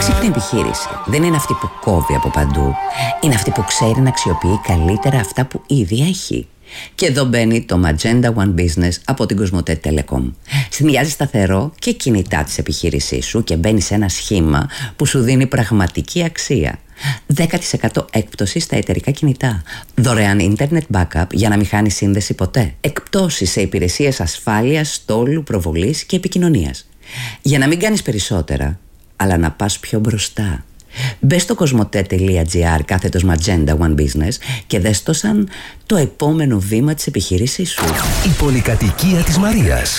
έξυπνη επιχείρηση δεν είναι αυτή που κόβει από παντού. Είναι αυτή που ξέρει να αξιοποιεί καλύτερα αυτά που ήδη έχει. Και εδώ μπαίνει το Magenta One Business από την Cosmote Telecom. Συνδυάζει σταθερό και κινητά της επιχείρησής σου και μπαίνει σε ένα σχήμα που σου δίνει πραγματική αξία. 10% έκπτωση στα εταιρικά κινητά. Δωρεάν internet backup για να μην χάνει σύνδεση ποτέ. Εκπτώσεις σε υπηρεσίες ασφάλειας, στόλου, προβολής και επικοινωνίας. Για να μην κάνεις περισσότερα, αλλά να πας πιο μπροστά. Μπες στο cosmote.gr/Magenta One Business και δες το σαν το επόμενο βήμα της επιχείρησής σου. Η πολυκατοικία της Μαρίας.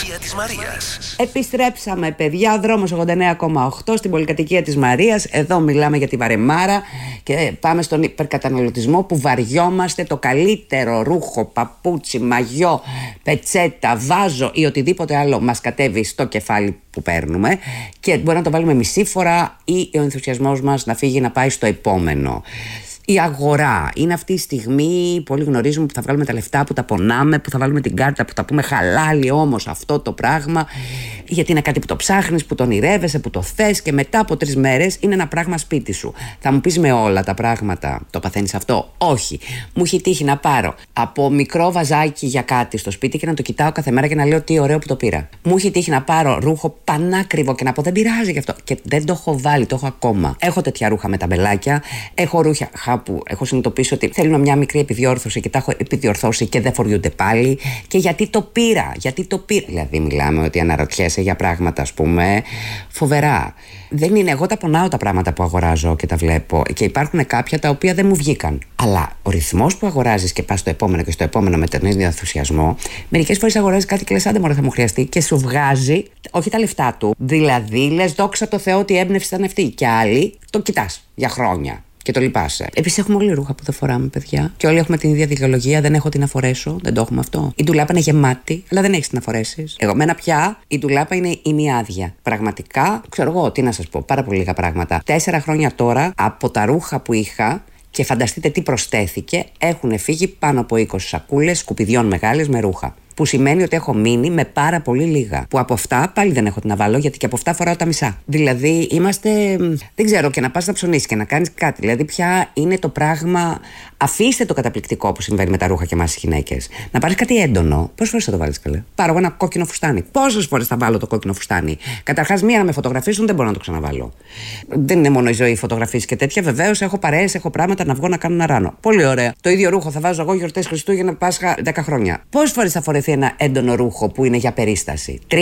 Επιστρέψαμε, παιδιά, ο δρόμος 89,8 στην πολυκατοικία της Μαρίας. Εδώ μιλάμε για τη βαρεμάρα και πάμε στον υπερκαταναλωτισμό που βαριόμαστε. Το καλύτερο ρούχο, παπούτσι, μαγιό, πετσέτα, βάζο ή οτιδήποτε άλλο μας κατέβει στο κεφάλι που παίρνουμε και μπορεί να το βάλουμε μισή φορά ή ο ενθουσιασμός μας να φύγει να πάει στο επόμενο. Η αγορά είναι αυτή η στιγμή που όλοι γνωρίζουμε, που θα βγάλουμε τα λεφτά, που τα πονάμε, που θα βάλουμε την κάρτα, που θα πούμε χαλάλι όμως αυτό το πράγμα, γιατί είναι κάτι που το ψάχνεις, που το ονειρεύεσαι, που το θες και μετά από 3 μέρες είναι ένα πράγμα σπίτι σου. Θα μου πεις με όλα τα πράγματα το παθαίνεις αυτό? Όχι. Μου έχει τύχει να πάρω από μικρό βαζάκι για κάτι στο σπίτι και να το κοιτάω κάθε μέρα και να λέω τι ωραίο που το πήρα. Μου έχει τύχει να πάρω ρούχο πανάκριβο και να πω δεν πειράζει γι' αυτό. Και δεν το έχω βάλει, το έχω ακόμα. Έχω τέτοια ρούχα με τα μπελάκια, έχω ρούχα που έχω συνειδητοποιήσει ότι θέλουν μια μικρή επιδιόρθωση και τα έχω επιδιορθώσει και δεν φοριούνται πάλι. Και γιατί το πήρα, Δηλαδή, μιλάμε ότι αναρωτιέσαι για πράγματα, ας πούμε, φοβερά. Δεν είναι, εγώ τα πονάω τα πράγματα που αγοράζω και τα βλέπω. Και υπάρχουν κάποια τα οποία δεν μου βγήκαν. Αλλά ο ρυθμός που αγοράζεις και πας στο επόμενο και στο επόμενο με τον ίδιο ενθουσιασμό, μερικές φορές αγοράζεις κάτι και λες, άντε μωρέ, θα μου χρειαστεί, και σου βγάζει, όχι τα λεφτά του. Δηλαδή, λες, δόξα τω Θεώ, ότι η έμπνευση ήταν αυτή. Και άλλοι το κοιτάς για χρόνια. Και το λυπάσαι. Επίσης, έχουμε όλοι ρούχα που δεν φοράμε, παιδιά. Και όλοι έχουμε την ίδια δικαιολογία. Δεν έχω τι να φορέσω. Δεν το έχουμε αυτό. Η ντουλάπα είναι γεμάτη, αλλά δεν έχεις τι να φορέσεις. Εγώ, μένα πια, η ντουλάπα είναι ημιάδια. Πραγματικά, ξέρω εγώ τι να σας πω. Πάρα πολύ λίγα πράγματα. 4 χρόνια τώρα από τα ρούχα που είχα. Και φανταστείτε τι προσθέθηκε, έχουν φύγει πάνω από 20 σακούλες σκουπιδιών μεγάλες με ρούχα. Που σημαίνει ότι έχω μείνει με πάρα πολύ λίγα. Που από αυτά πάλι δεν έχω τι να βάλω, γιατί και από αυτά φοράω τα μισά. Δηλαδή είμαστε. Δεν ξέρω, και να πας να ψωνίσεις και να κάνεις κάτι. Δηλαδή πια είναι το πράγμα. Αφήστε το καταπληκτικό που συμβαίνει με τα ρούχα και εμάς οι γυναίκες. Να πάρεις κάτι έντονο. Πόσες φορές θα το βάλεις, καλέ? Πάρω εγώ ένα κόκκινο φουστάνι. Πόσες φορές θα βάλω το κόκκινο φουστάνι? Καταρχάς, μία να με φωτογραφίσουν δεν μπορώ να το ξαναβάλω. Δεν είναι μόνο η ζωή φωτογραφίες και τέτοια. Βεβαίως έχω παρέες, έχω πράγματα να βγω να κάνω ένα ράνο. Πολύ ωραία. Το ίδιο ρούχο θα βάζω εγώ γιορτές Χριστούγεννα, Πάσχα 10 χρόνια. Πόσες φορές θα φορεθεί ένα έντονο ρούχο που είναι για περίσταση? 3,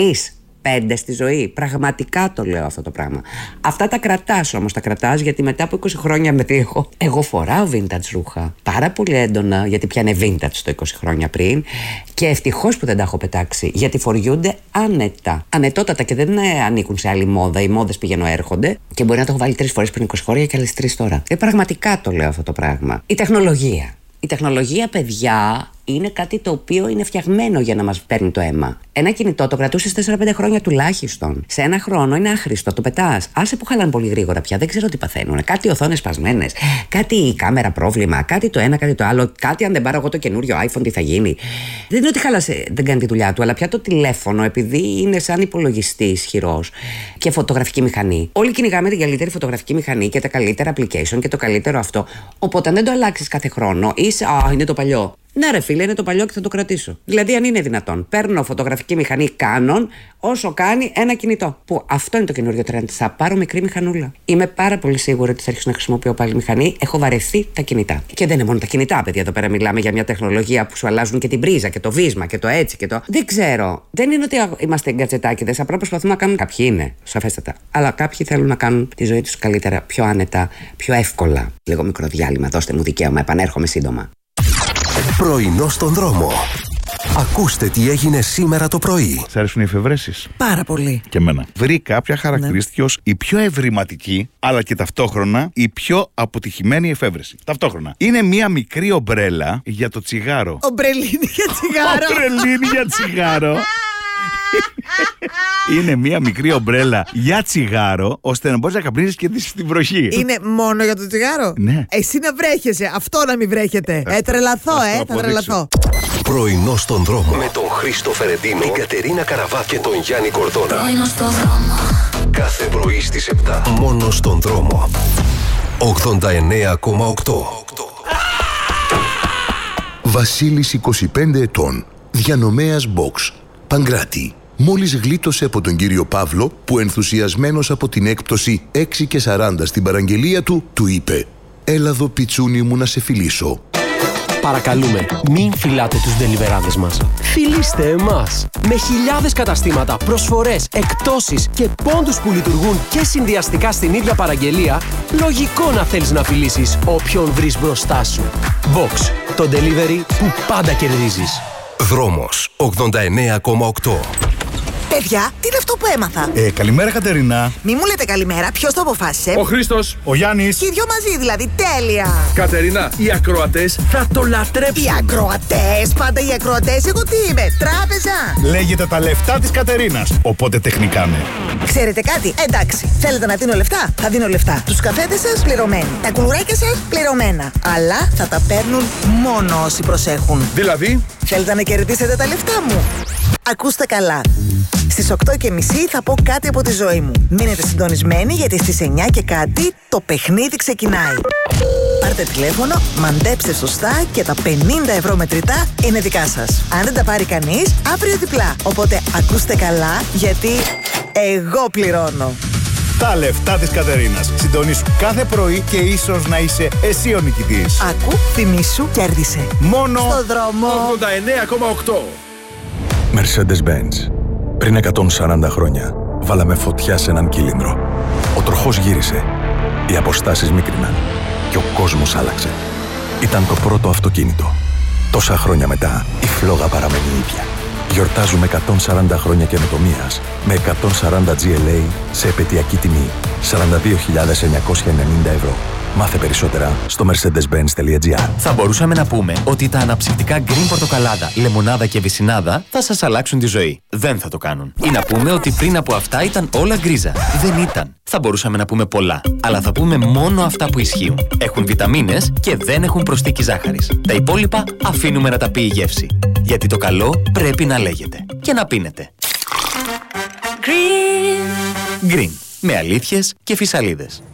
5 στη ζωή. Πραγματικά το λέω αυτό το πράγμα. Αυτά τα κρατάς όμως, τα κρατάς γιατί μετά από 20 χρόνια εγώ φοράω vintage ρούχα. Πάρα πολύ έντονα, γιατί πια είναι vintage το 20 χρόνια πριν. Και ευτυχώς που δεν τα έχω πετάξει, γιατί φοριούνται άνετα. Ανετότατα και δεν ανήκουν σε άλλη μόδα. Οι μόδες πηγαίνουν έρχονται και μπορεί να το έχω βάλει 3 φορές πριν 20 χρόνια και άλλες 3 τώρα. Πραγματικά το λέω αυτό το πράγμα. Η τεχνολογία. Η τεχνολογία, παιδιά, είναι κάτι το οποίο είναι φτιαγμένο για να μας παίρνει το αίμα. Ένα κινητό το κρατούσες 4-5 χρόνια τουλάχιστον. Σε 1 χρόνο είναι άχρηστο, το πετάς. Άσε που χαλάνε πολύ γρήγορα πια, δεν ξέρω τι παθαίνουν. Κάτι οθόνες σπασμένες, κάτι η κάμερα πρόβλημα, κάτι το ένα, κάτι το άλλο. Κάτι αν δεν πάρω εγώ το καινούριο iPhone, τι θα γίνει. Δεν είναι ότι χάλασε, δεν κάνει τη δουλειά του, αλλά πια το τηλέφωνο, επειδή είναι σαν υπολογιστή ισχυρός και φωτογραφική μηχανή. Όλοι κυνηγάμε την καλύτερη φωτογραφική μηχανή και τα καλύτερα application και το καλύτερο αυτό. Οπότε αν δεν το αλλάξεις κάθε χρόνο, είσαι, είναι το παλιό. Ναι, ρε φίλε, είναι το παλιό και θα το κρατήσω. Δηλαδή, αν είναι δυνατόν, παίρνω φωτογραφική μηχανή Canon όσο κάνει ένα κινητό. Που αυτό είναι το καινούριο trend. Θα πάρω μικρή μηχανούλα. Είμαι πάρα πολύ σίγουρη ότι θα αρχίσω να χρησιμοποιώ πάλι μηχανή. Έχω βαρεθεί τα κινητά. Και δεν είναι μόνο τα κινητά, παιδιά. Εδώ πέρα μιλάμε για μια τεχνολογία που σου αλλάζουν και την πρίζα και το βίσμα και το έτσι και το. Δεν ξέρω. Δεν είναι ότι είμαστε γκατζετάκιδες. Απλά προσπαθούν να κάνουν. Κάποιοι είναι, σαφέστατα. Αλλά κάποιοι θέλουν να κάνουν τη ζωή τους καλύτερα, πιο άνετα, πιο εύκολα. Λίγο μικρό διάλειμμα. Δώστε μου δικαίωμα. Επανέρχομαι σύντομα. Πρωινό στον δρόμο. Ακούστε τι έγινε σήμερα το πρωί. Σ' αρέσουν οι εφευρέσεις? Πάρα πολύ. Και εμένα. Βρήκα ποια χαρακτηρίστηκε ως η πιο ευρηματική, αλλά και ταυτόχρονα η πιο αποτυχημένη εφεύρεση. Ταυτόχρονα. Είναι μία μικρή ομπρέλα για το τσιγάρο. Ομπρελίνη για τσιγάρο. Ομπρελίνη για τσιγάρο. Είναι μία μικρή ομπρέλα για τσιγάρο, ώστε να μπορείς να καπνίζεις και στην βροχή. Είναι μόνο για το τσιγάρο? Ναι. Εσύ να βρέχεσαι, αυτό να μην βρέχεται. Τρελαθώ, θα τρελαθώ. Πρωινό στον δρόμο. Με τον Χρήστο Φερεντίνο, την Κατερίνα Καραβά και τον Γιάννη Κορδόνα. Πρωινό στον δρόμο. Κάθε πρωί στις 7. Μόνο στον δρόμο. 89,8. Βασίλης 25 ετών. Διανομέας Box. Παγκράτη. Μόλις γλίτωσε από τον κύριο Παύλο που ενθουσιασμένος από την έκπτωση 6,40 στην παραγγελία του, του είπε «Έλα εδώ πιτσούνι μου να σε φιλήσω». Παρακαλούμε, μην φυλάτε τους ντελιβεράδες μας. Φιλήστε εμάς. Με χιλιάδες καταστήματα, προσφορές, εκπτώσεις και πόντους που λειτουργούν και συνδυαστικά στην ίδια παραγγελία, λογικό να θέλεις να φιλήσεις όποιον βρεις μπροστά σου. Box, το delivery που πάντα κερδίζεις. Δρόμος 89,8. Παιδιά, τι είναι αυτό που έμαθα? Καλημέρα, Κατερίνα. Μη μου λέτε καλημέρα, ποιος το αποφάσισε? Ο Χρήστος. Ο Γιάννης. Και οι δυο μαζί δηλαδή, τέλεια! Κατερίνα, οι ακροατές θα το λατρέψουν. Οι ακροατές, πάντα οι ακροατές, εγώ τι είμαι, τράπεζα! Λέγεται τα λεφτά της Κατερίνας. Οπότε τεχνικά ναι. Ξέρετε κάτι, εντάξει, θέλετε να δίνω λεφτά, θα δίνω λεφτά. Τους καφέδες σας πληρωμένοι, τα κουλουράκια σας πληρωμένα. Αλλά θα τα παίρνουν μόνο όσοι προσέχουν. Δηλαδή, Θέλετε να κερδίσετε τα λεφτά μου? Ακούστε καλά. Στις 8:30 θα πω κάτι από τη ζωή μου. Μείνετε συντονισμένοι γιατί στις 9 και κάτι το παιχνίδι ξεκινάει. Πάρτε τηλέφωνο, μαντέψτε σωστά και τα 50 ευρώ μετρητά είναι δικά σας. Αν δεν τα πάρει κανείς, αύριο διπλά. Οπότε ακούστε καλά γιατί εγώ πληρώνω. Τα λεφτά της Κατερίνας. Συντονίσου κάθε πρωί και ίσως να είσαι εσύ ο νικητής. Ακού, θυμήσου, κέρδισε. Μόνο Στο δρόμο. 89,8. Mercedes-Benz. Πριν 140 χρόνια, βάλαμε φωτιά σε έναν κύλινδρο. Ο τροχός γύρισε. Οι αποστάσεις μίκριναν. Και ο κόσμος άλλαξε. Ήταν το πρώτο αυτοκίνητο. Τόσα χρόνια μετά, η φλόγα παραμένει ίδια. Γιορτάζουμε 140 χρόνια καινοτομίας με 140 GLA σε επαιτειακή τιμή. 42.990 ευρώ. Μάθε περισσότερα στο mercedes-benz.gr. Θα μπορούσαμε να πούμε ότι τα αναψυκτικά Green πορτοκαλάδα, λεμονάδα και βυσσινάδα θα σας αλλάξουν τη ζωή. Δεν θα το κάνουν. Ή να πούμε ότι πριν από αυτά ήταν όλα γκρίζα. Δεν ήταν. Θα μπορούσαμε να πούμε πολλά. Αλλά θα πούμε μόνο αυτά που ισχύουν. Έχουν βιταμίνες και δεν έχουν προσθήκη ζάχαρης. Τα υπόλοιπα αφήνουμε να τα πει η γεύση. Γιατί το καλό πρέπει να λέγεται. Και να πίνετε. Green. Με αλήθειες και φυσαλίδες.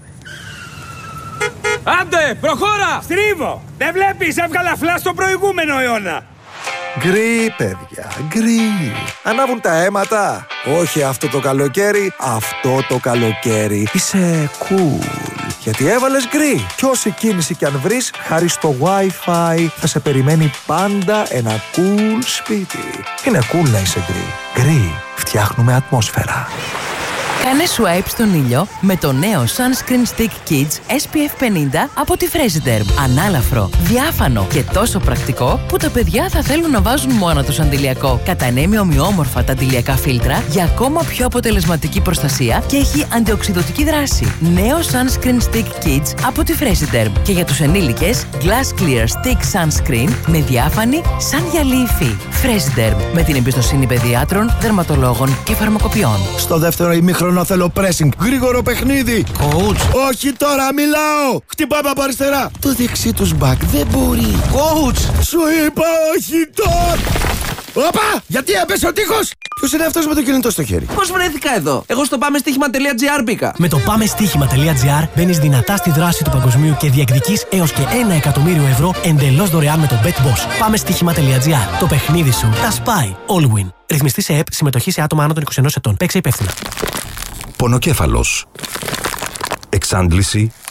Άντε, προχώρα! Στρίβω! Δεν βλέπεις, έβγαλα φλάς στο προηγούμενο αιώνα. Γκρι, παιδιά, γκρι. Ανάβουν τα αίματα. Όχι αυτό το καλοκαίρι, αυτό το καλοκαίρι. Είσαι cool. Γιατί έβαλες γκρι. Κι όση κίνηση κι αν βρεις, χάρη στο Wi-Fi θα σε περιμένει πάντα ένα cool σπίτι. Είναι cool να είσαι γκρι. Γκρι. Φτιάχνουμε ατμόσφαιρα. Κάνε swipe στον ήλιο με το νέο Sunscreen Stick Kids SPF 50 από τη Fresiderm. Ανάλαφρο, διάφανο και τόσο πρακτικό που τα παιδιά θα θέλουν να βάζουν μόνο τους αντιλιακό. Κατανέμει ομοιόμορφα τα αντιλιακά φίλτρα για ακόμα πιο αποτελεσματική προστασία και έχει αντιοξειδωτική δράση. Νέο Sunscreen Stick Kids από τη Fresiderm. Και για τους ενήλικες, Glass Clear Stick Sunscreen με διάφανη σαν γυαλί υφή. Fresiderm, με την εμπιστοσύνη παιδιάτρων, δερματολόγων και φαρμακοποιών. Στο δεύτερο ημίχρονο θέλω pressing. Γρήγορο παιχνίδι. Coach. Όχι τώρα, μιλάω. Χτυπάμε από αριστερά. Το δεξί τους back δεν μπορεί. Coach. Σου είπα όχι τώρα. Όπα! Γιατί έπεσε ο τείχος! Ποιος είναι αυτός με το κινητό στο χέρι? Πώς βρέθηκα εδώ? Εγώ στο πάμεστοίχημα.gr μπήκα. Με το πάμεστοίχημα.gr μπαίνεις δυνατά στη δράση του παγκοσμίου και διεκδικείς έως και 1 εκατομμύριο ευρώ εντελώς δωρεάν με το BetBoss. Πάμεστοίχημα.gr. Το παιχνίδι σου τα σπάει. All win. Ρυθμιστή σε ΕΠ, συμμετοχή σε άτομα άνω των 21 ετών. Παίξε υπεύθυνα. Πονοκέφαλος. Εξάντληση.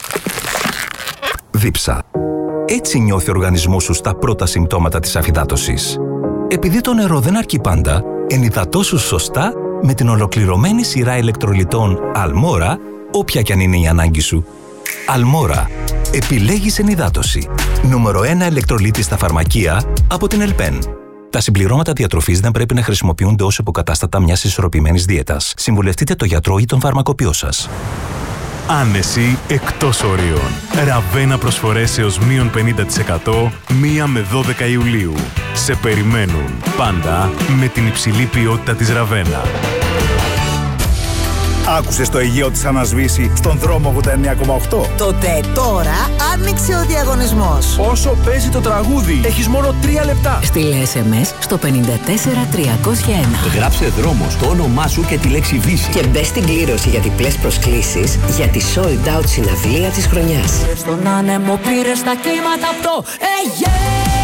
Δίψα. Έτσι νιώθει ο οργανισμός σου στα πρώτα συμπτώματα της αφυδάτωσης. Επειδή το νερό δεν αρκεί πάντα, ενυδατώσου σωστά με την ολοκληρωμένη σειρά ηλεκτρολιτών Almora, όποια κι αν είναι η ανάγκη σου. Almora. Επιλέγεις ενυδάτωση. Νούμερο 1 ηλεκτρολίτη στα φαρμακεία από την Ελπέν. Τα συμπληρώματα διατροφής δεν πρέπει να χρησιμοποιούνται ως υποκατάστατα μιας ισορροπημένης δίαιτας. Συμβουλευτείτε το γιατρό ή τον φαρμακοποιό σας. Άνεση εκτός ορίων. Ραβένα προσφορές έως μείον 50% 1 με 12 Ιουλίου. Σε περιμένουν πάντα με την υψηλή ποιότητα της Ραβένα. Άκουσες το Αιγαίο της ανασβήσει στον δρόμο 89,8. Τότε τώρα άνοιξε ο διαγωνισμός. Όσο παίζει το τραγούδι, έχεις μόνο 3 λεπτά. Στείλε SMS στο 54301. Γράψε δρόμο στο όνομά σου και τη λέξη Βύση. Και μπες στην κλήρωση για διπλές προσκλήσεις για τη sold out συναυλία της χρονιάς. Στον άνεμο πήρες τα κύματα από το Αιγαίο.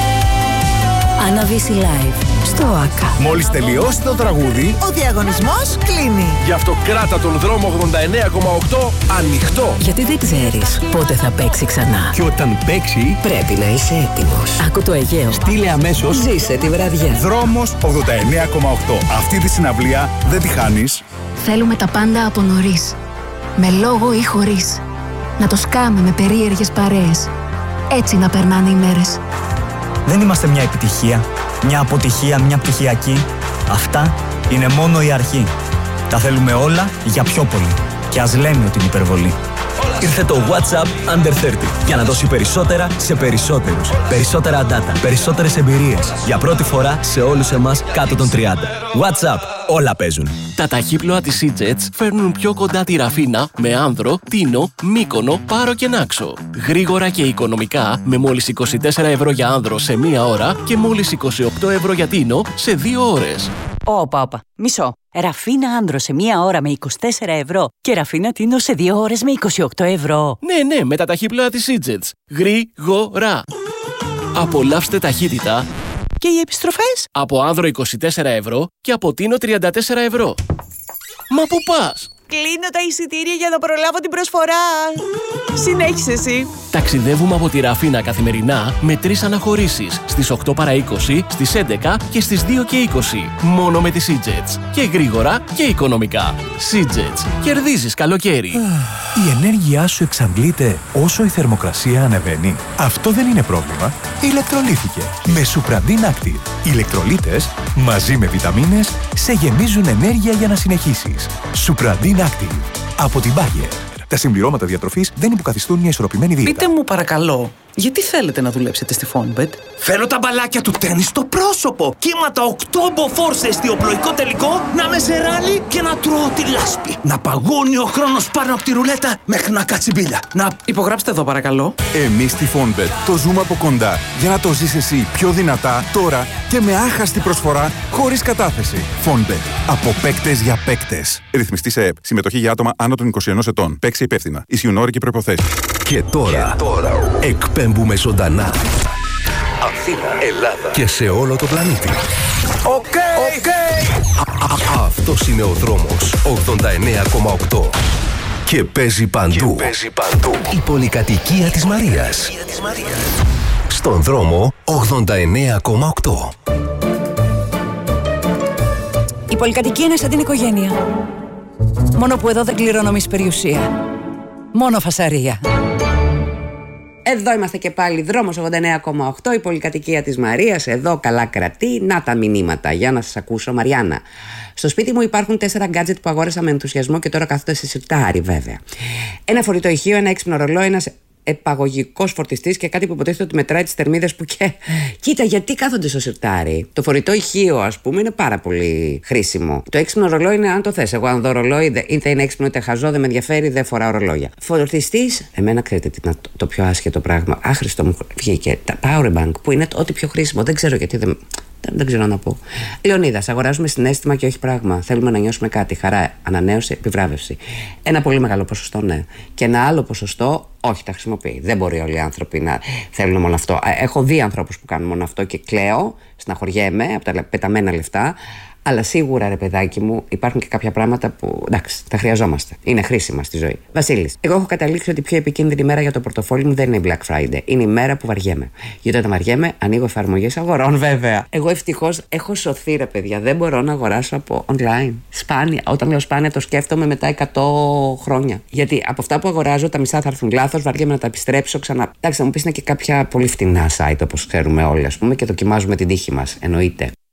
Άννα Βύση Live στο ΆΚΑ. Μόλις τελειώσει το τραγούδι, ο διαγωνισμός κλείνει. Γι' αυτό κράτα τον δρόμο 89,8 ανοιχτό. Γιατί δεν ξέρεις πότε θα παίξει ξανά. Και όταν παίξει, πρέπει να είσαι έτοιμος. Άκου το Αιγαίο. Στείλε αμέσως. Ζήσε τη βραδιά. Δρόμος 89,8. Αυτή τη συναυλία δεν τη χάνεις. Θέλουμε τα πάντα από νωρίς. Με λόγο ή χωρίς. Να το σκάμε με περίεργες παρέες. Έτσι να περνάνε οι μέρες. Δεν είμαστε μια επιτυχία, μια αποτυχία, μια πτυχιακή. Αυτά είναι μόνο η αρχή. Τα θέλουμε όλα για πιο πολύ. Και ας λέμε ότι είναι υπερβολή. Ήρθε το WhatsApp Under 30 για να δώσει περισσότερα σε περισσότερους. Περισσότερα data, περισσότερες εμπειρίες. Για πρώτη φορά σε όλους εμάς κάτω των 30. WhatsApp, όλα παίζουν. Τα ταχύπλοα της EasyJet φέρνουν πιο κοντά τη Ραφίνα με Άνδρο, Τίνο, Μύκονο, Πάρο και Νάξο. Γρήγορα και οικονομικά με μόλις 24 ευρώ για Άνδρο σε 1 ώρα και μόλις 28 ευρώ για Τίνο σε 2 ώρες. Όπα, μισό. Ραφίνα Άνδρο σε 1 ώρα με 24 ευρώ και Ραφίνα Τίνο σε 2 ώρες με 28 ευρώ. Ναι, με τα ταχύπλοα της EasyJet. Γρήγορα. Απολαύστε ταχύτητα. Και οι επιστροφές? Από Άνδρο 24 ευρώ και από Τίνο 34 ευρώ. Μα πού πας? Κλείνω τα εισιτήρια για να προλάβω την προσφορά. Συνέχισε εσύ. Ταξιδεύουμε από τη Ραφίνα καθημερινά με 3 αναχωρήσεις. Στις 8 παρά 20, στις 11 και στις 2 και 20. Μόνο με τις EasyJet. Και γρήγορα και οικονομικά. EasyJet. Κερδίζεις καλοκαίρι. Η ενέργειά σου εξαντλείται όσο η θερμοκρασία ανεβαίνει. Αυτό δεν είναι πρόβλημα. Ηλεκτρολύθηκε. Με Supradin Active. Οι ηλεκτρολίτες μαζί με βιταμίνες σε γεμίζουν ενέργεια για να συνεχίσεις. Supradin Active. Από την Bayer. Τα συμπληρώματα διατροφής δεν υποκαθιστούν μια ισορροπημένη δίαιτα. Πείτε μου παρακαλώ, γιατί θέλετε να δουλέψετε στη Fonbet? Θέλω τα μπαλάκια του τένις στο πρόσωπο. Κύματα 8 μποφόρ σε εστιοπλοϊκό τελικό, να με σε ράλι και να τρώω τη λάσπη. Να παγώνει ο χρόνος πάνω από τη ρουλέτα μέχρι να κάτσει μπίλια. Να υπογράψτε εδώ παρακαλώ. Εμείς στη Fonbet το ζούμε από κοντά για να το ζεις εσύ πιο δυνατά τώρα και με άχαστη προσφορά χωρίς κατάθεση. Fonbet. Από παίκτες για παίκτες. Ρυθμιστή σε ΕΠ. Συμμετοχή για άτομα άνω των 21 ετών. Παίξει υπεύθυνα. Ισχύουν όροι και προϋποθέσεις. Και τώρα εκπέμπουμε ζωντανά Αθήνα, Ελλάδα και σε όλο το πλανήτη. Οκ. Αυτός είναι ο δρόμος 89,8 και παίζει παντού. Η πολυκατοικία της Μαρίας. Στον δρόμο 89,8. Η πολυκατοικία είναι σαν την οικογένεια. Μόνο που εδώ δεν κληρονομείς περιουσία. Μόνο φασαρία. Εδώ είμαστε και πάλι, δρόμος 89,8, η πολυκατοικία της Μαρίας. Εδώ καλά κρατεί. Να τα μηνύματα, για να σας ακούσω, Μαριάννα. Στο σπίτι μου υπάρχουν 4 γκάτζετ που αγόρασα με ενθουσιασμό και τώρα κάθονται σε σιρτάρι, βέβαια. Ένα φορητό ηχείο, ένα έξυπνο ρολόι, ένας επαγωγικός φορτιστής και κάτι που υποτίθεται ότι μετράει τις θερμίδες που και. Κοίτα, γιατί κάθονται στο σιρτάρι. Το φορητό ηχείο, ας πούμε, είναι πάρα πολύ χρήσιμο. Το έξυπνο ρολόι είναι αν το θες. Εγώ, αν δω ρολόι, είτε είναι έξυπνο είτε χαζό, δεν με ενδιαφέρει, δεν φοράω ρολόγια. Φορτιστής, εμένα ξέρετε τι είναι το πιο άσχετο πράγμα. Άχρηστο μου βγήκε. Τα powerbank που είναι ό,τι πιο χρήσιμο. Δεν ξέρω γιατί δεν ξέρω να πω. Λεωνίδας, αγοράζουμε συναίσθημα και όχι πράγμα. Θέλουμε να νιώσουμε κάτι. Χαρά, ανανέωση, επιβράβευση. Ένα πολύ μεγάλο ποσοστό, ναι. Και ένα άλλο ποσοστό, όχι, τα χρησιμοποιεί. Δεν μπορεί όλοι οι άνθρωποι να θέλουν μόνο αυτό. Έχω δει ανθρώπους που κάνουν μόνο αυτό και κλαίω, στεναχωριέμαι από τα πεταμένα λεφτά. Αλλά σίγουρα, ρε παιδάκι μου, υπάρχουν και κάποια πράγματα που εντάξει, τα χρειαζόμαστε. Είναι χρήσιμα στη ζωή. Βασίλης, εγώ έχω καταλήξει ότι η πιο επικίνδυνη μέρα για το πορτοφόλι μου δεν είναι η Black Friday. Είναι η μέρα που βαριέμαι. Γιατί όταν βαριέμαι, ανοίγω εφαρμογές αγορών, βέβαια. Εγώ ευτυχώς έχω σωθεί, ρε παιδιά. Δεν μπορώ να αγοράσω από online. Σπάνια. Όταν λέω σπάνια, το σκέφτομαι μετά 100 χρόνια. Γιατί από αυτά που αγοράζω, τα μισά θα έρθουν λάθος, βαριέμαι να τα επιστρέψω ξανά. Εντάξει, θα μου πει είναι και κάποια πολύ φτηνά site, όπως ξέρουμε όλοι, ας πούμε, και δοκιμάζουμε την τύχη μας. Εννοείται.